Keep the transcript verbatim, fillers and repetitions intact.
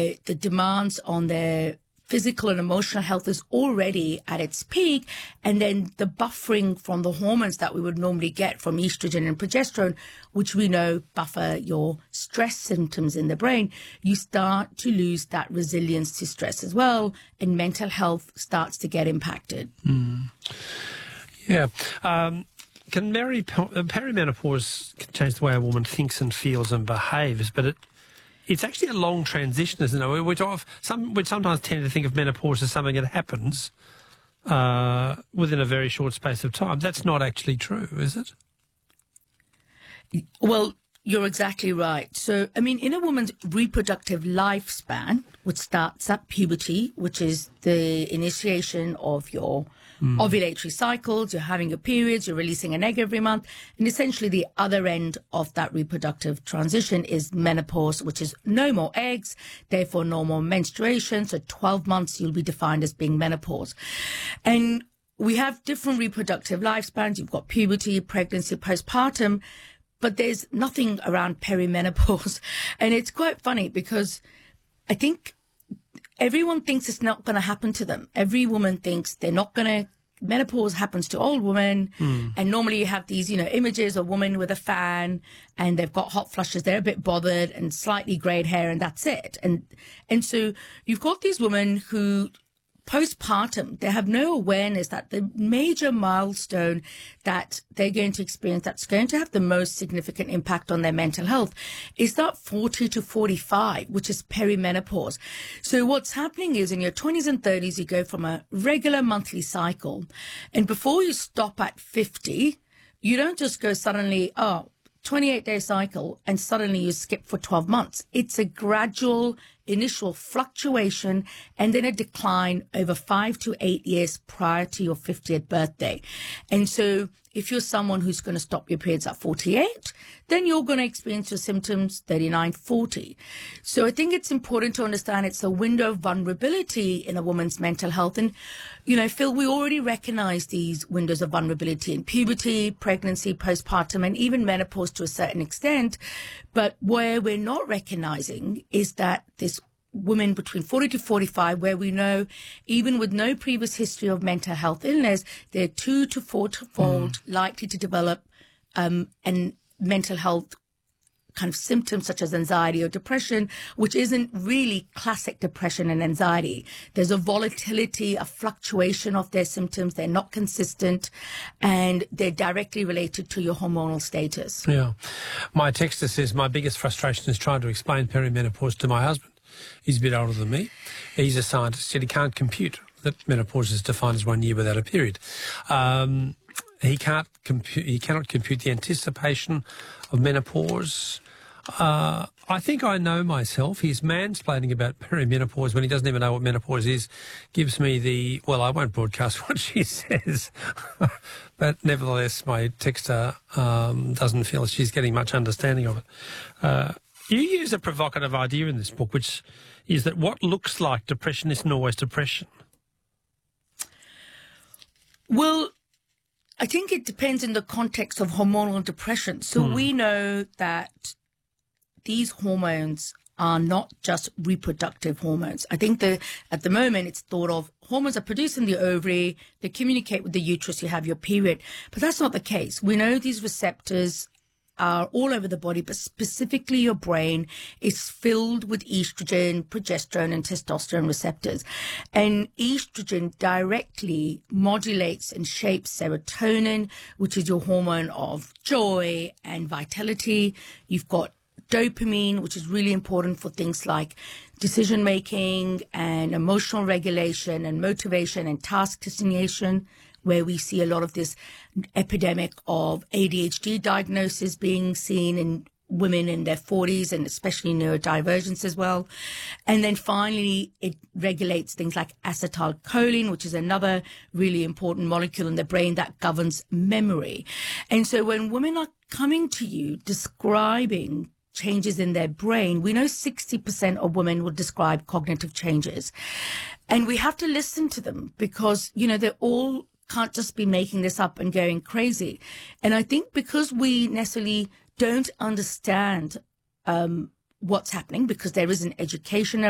the, the demands on their physical and emotional health is already at its peak, and then the buffering from the hormones that we would normally get from estrogen and progesterone, which we know buffer your stress symptoms in the brain, you start to lose that resilience to stress as well, and mental health starts to get impacted. Mm. Yeah. Um, can peri- perimenopause can change the way a woman thinks and feels and behaves, but it It's actually a long transition, isn't it? Which of some we sometimes tend to think of menopause as something that happens uh, within a very short space of time. That's not actually true, is it? Well, you're exactly right. So, I mean, in a woman's reproductive lifespan, which starts at puberty, which is the initiation of your Mm. ovulatory cycles, you're having your periods, you're releasing an egg every month, and essentially the other end of that reproductive transition is menopause, which is no more eggs, therefore no more menstruation. So twelve months you'll be defined as being menopause. And we have different reproductive lifespans. You've got puberty, pregnancy, postpartum, but there's nothing around perimenopause. And it's quite funny because I think everyone thinks it's not going to happen to them. Every woman thinks they're not going to. Menopause happens to all women. Mm. And normally you have these, you know, images of women with a fan and they've got hot flushes. They're a bit bothered and slightly grayed hair, and that's it. And, and so you've got these women who postpartum, they have no awareness that the major milestone that they're going to experience that's going to have the most significant impact on their mental health is that forty to forty-five, which is perimenopause. So what's happening is in your twenties and thirties, you go from a regular monthly cycle, and before you stop at fifty, you don't just go suddenly, oh, twenty-eight day cycle, and suddenly you skip for twelve months. It's a gradual initial fluctuation and then a decline over five to eight years prior to your fiftieth birthday. And so if you're someone who's going to stop your periods at forty-eight, then you're going to experience your symptoms thirty-nine, forty. So I think it's important to understand it's a window of vulnerability in a woman's mental health. And, you know, Phil, we already recognize these windows of vulnerability in puberty, pregnancy, postpartum, and even menopause to a certain extent. But where we're not recognizing is that this women between forty to forty-five, where we know even with no previous history of mental health illness, they're two to four-fold mm. likely to develop um, and mental health kind of symptoms such as anxiety or depression, which isn't really classic depression and anxiety. There's a volatility, a fluctuation of their symptoms. They're not consistent, and they're directly related to your hormonal status. Yeah. My texter says, my biggest frustration is trying to explain perimenopause to my husband. He's a bit older than me. He's a scientist, yet he can't compute that menopause is defined as one year without a period. Um, he can't compute. He cannot compute the anticipation of menopause. Uh, I think I know myself. He's mansplaining about perimenopause when he doesn't even know what menopause is. Gives me the, well, I won't broadcast what she says, but nevertheless, my texter um, doesn't feel she's getting much understanding of it. Uh, You use a provocative idea in this book, which is that what looks like depression isn't always depression. Well, I think it depends in the context of hormonal depression. So mm. we know that these hormones are not just reproductive hormones. I think that at the moment it's thought of hormones are produced in the ovary, they communicate with the uterus, you have your period. But that's not the case. We know these receptors are all over the body, but specifically your brain is filled with estrogen, progesterone, and testosterone receptors. And estrogen directly modulates and shapes serotonin, which is your hormone of joy and vitality. You've got dopamine, which is really important for things like decision-making and emotional regulation and motivation and task designation, where we see a lot of this epidemic of A D H D diagnosis being seen in women in their forties, and especially neurodivergence as well. And then finally, it regulates things like acetylcholine, which is another really important molecule in the brain that governs memory. And so when women are coming to you describing changes in their brain, we know sixty percent of women will describe cognitive changes. And we have to listen to them because, you know, they're all can't just be making this up and going crazy. And I think because we necessarily don't understand um, what's happening, because there isn't education